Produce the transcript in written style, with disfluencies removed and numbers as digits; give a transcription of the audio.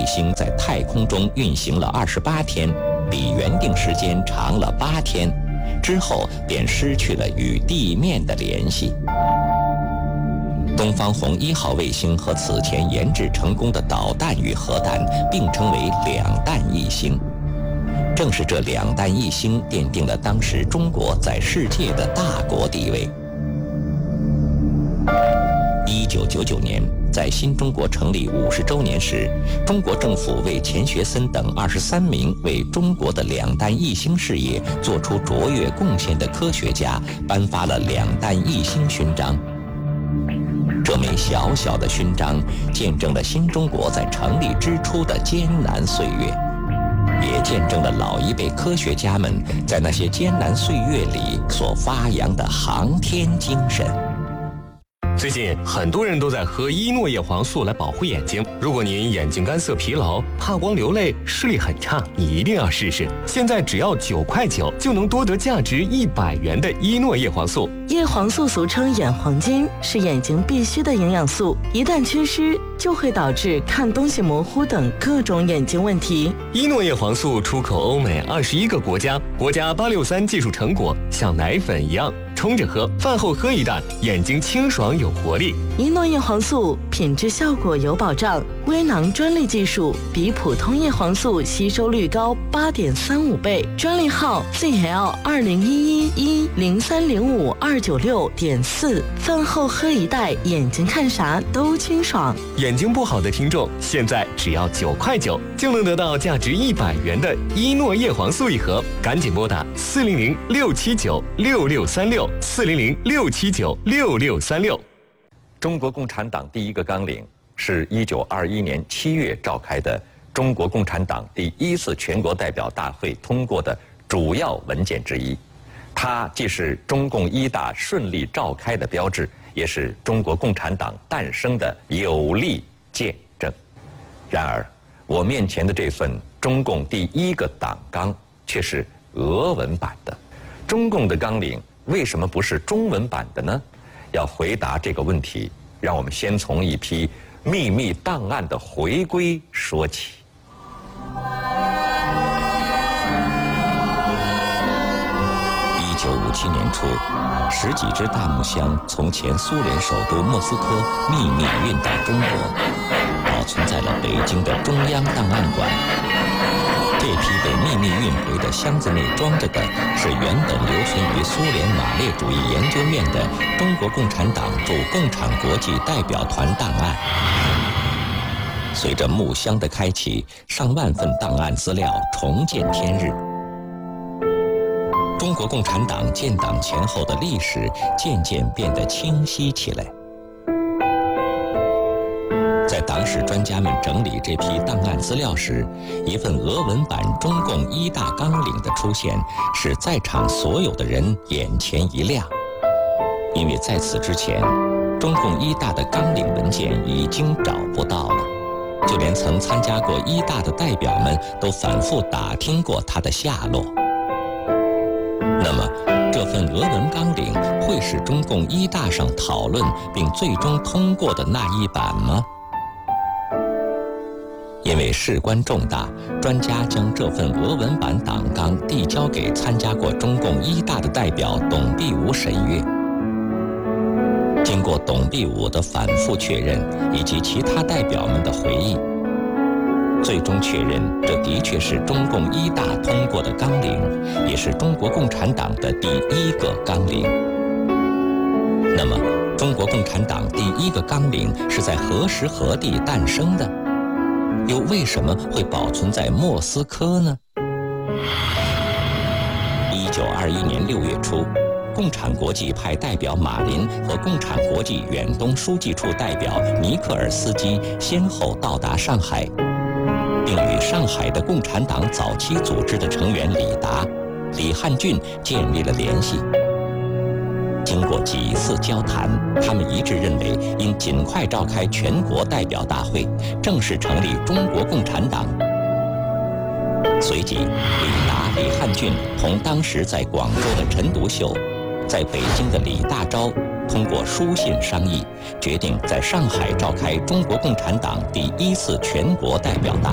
卫星在太空中运行了28天，比原定时间长了8天，之后便失去了与地面的联系。东方红1号卫星和此前研制成功的导弹与核弹并称为两弹一星。正是这两弹一星奠定了当时中国在世界的大国地位。1999年，在新中国成立50周年时，中国政府为钱学森等23名为中国的两弹一星事业做出卓越贡献的科学家颁发了两弹一星勋章。这枚小小的勋章见证了新中国在成立之初的艰难岁月，也见证了老一辈科学家们在那些艰难岁月里所发扬的航天精神。 最近很多人都在喝依诺叶黄素来保护眼睛。如果您眼睛干涩疲劳、怕光流泪、视力很差，你一定要试试。现在只要9块9就能多得价值100元的依诺叶黄素。 叶黄素俗称眼黄金，是眼睛必需的营养素，一旦缺失就会导致看东西模糊等各种眼睛问题。 依诺叶黄素出口欧美21个国家，国家863技术成果，像奶粉一样冲着喝，饭后喝一袋，眼睛清爽有活力。 依诺叶黄素品质效果有保障，微囊专利技术，比普通叶黄素吸收率高8.35倍，专利号 ZL201110305296.4。饭后喝一袋，眼睛看啥都清爽。 眼睛不好的听众，现在只要9块9就能得到价值100元的依诺叶黄素一盒，赶紧拨打400-679-6636，400-679-6636。 中国共产党第一个纲领是1921年7月召开的中国共产党第1次全国代表大会通过的主要文件之一，它既是中共一大顺利召开的标志，也是中国共产党诞生的有力见证。然而，我面前的这份中共第1个党纲却是俄文版的。中共的纲领为什么不是中文版的呢？要回答这个问题，让我们先从一批秘密档案的回归说起。1957年初，10几只大木箱从前苏联首都莫斯科秘密运到中国，保存在了北京的中央档案馆。这批被秘密运回的箱子内装着的是原本留存于苏联马列主义研究院的中国共产党驻共产国际代表团档案。随着木箱的开启，上万份档案资料重见天日。中国共产党建党前后的历史渐渐变得清晰起来。在党史专家们整理这批档案资料时，一份俄文版中共一大纲领的出现，使在场所有的人眼前一亮。因为在此之前，中共一大的纲领文件已经找不到了，就连曾参加过一大的代表们都反复打听过它的下落。那么，这份俄文纲领会是中共一大上讨论并最终通过的那一版吗？因为事关重大，专家将这份俄文版党纲递交给参加过中共一大的代表董必武审阅。经过董必武的反复确认以及其他代表们的回忆，最终确认这的确是中共一大通过的纲领，也是中国共产党的第1个纲领。那么，中国共产党第1个纲领是在何时何地诞生的？又为什么会保存在莫斯科呢？1921年6月初，共产国际派代表马林和共产国际远东书记处代表尼克尔斯基先后到达上海，并与上海的共产党早期组织的成员李达、李汉俊建立了联系。经过几次交谈，他们一致认为应尽快召开全国代表大会，正式成立中国共产党。随即，李达、李汉俊同当时在广州的陈独秀、在北京的李大钊通过书信商议，决定在上海召开中国共产党第1次全国代表大会。